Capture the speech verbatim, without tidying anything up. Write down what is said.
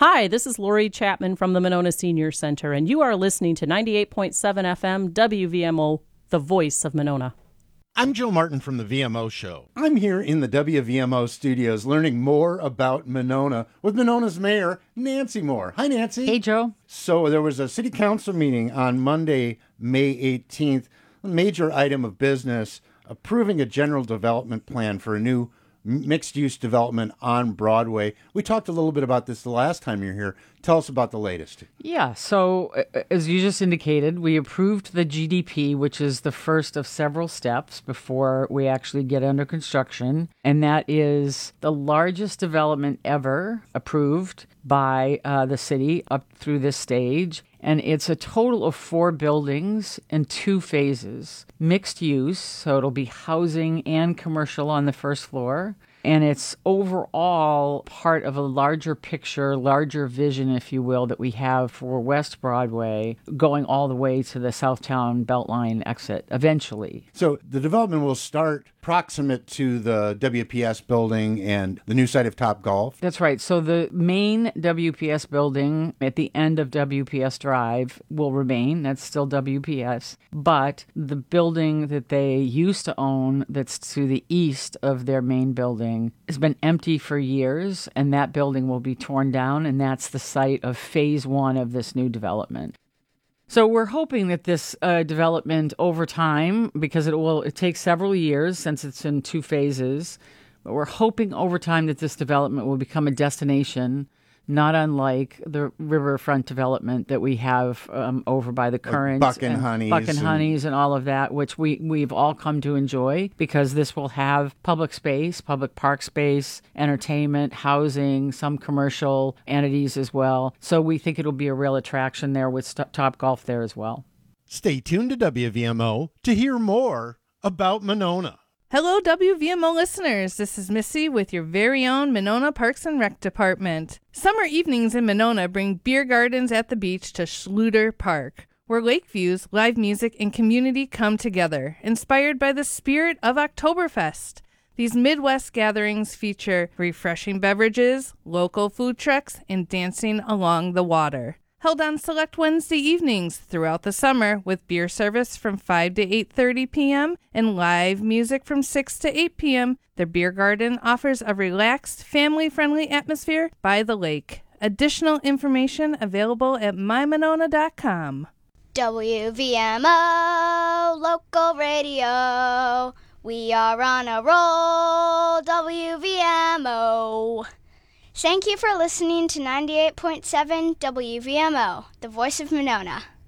Hi, this is Lori Chapman from the Monona Senior Center, and you are listening to ninety-eight point seven F M W V M O, the voice of Monona. I'm Joe Martin from the V M O Show. I'm here in the W V M O studios learning more about Monona with Monona's mayor, Nancy Moore. Hi, Nancy. Hey, Joe. So there was a city council meeting on Monday, May eighteenth, a major item of business, approving a general development plan for a new mixed-use development on Broadway. We talked a little bit about this the last time you were here. Tell us about the latest. Yeah, so uh, as you just indicated, we approved the G D P, which is the first of several steps before we actually get under construction. And that is the largest development ever approved by uh, the city up through this stage. And it's a total of four buildings in two phases. Mixed use, so it'll be housing and commercial on the first floor. And it's overall part of a larger picture, larger vision, if you will, that we have for West Broadway going all the way to the Southtown Beltline exit eventually. So the development will start proximate to the W P S building and the new site of Topgolf. That's right. So the main W P S building at the end of W P S Drive will remain. That's still W P S. But the building that they used to own that's to the east of their main building has been empty for years, and that building will be torn down, and that's the site of phase one of this new development. So we're hoping that this uh, development over time, because it will it takes several years since it's in two phases, but we're hoping over time that this development will become a destination, not unlike the riverfront development that we have um, over by the Current, Buck and Honeys, Buck and and Honeys, and all of that, which we we've all come to enjoy because this will have public space, public park space, entertainment, housing, some commercial entities as well. So we think it'll be a real attraction there with St- Topgolf there as well. Stay tuned to W V M O to hear more about Monona. Hello, W V M O listeners. This is Missy with your very own Monona Parks and Rec Department. Summer evenings in Monona bring beer gardens at the beach to Schluter Park, where lake views, live music, and community come together, inspired by the spirit of Oktoberfest. These Midwest gatherings feature refreshing beverages, local food trucks, and dancing along the water. Held on select Wednesday evenings throughout the summer with beer service from five to eight thirty p.m. and live music from six to eight p.m., their beer garden offers a relaxed, family-friendly atmosphere by the lake. Additional information available at my monona dot com. W V M O, local radio. We are on a roll, W V M O. Thank you for listening to ninety-eight point seven W V M O, the voice of Monona.